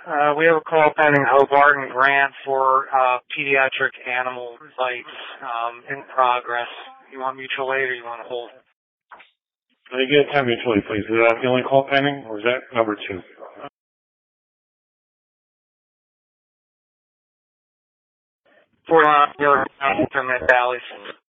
We have a call pending Hobart and Grant for pediatric animal bites in progress. You want mutual aid or you want to hold? Can you get time mutually, please? Is that the only call pending, or is that number 2? For Mid Valleys.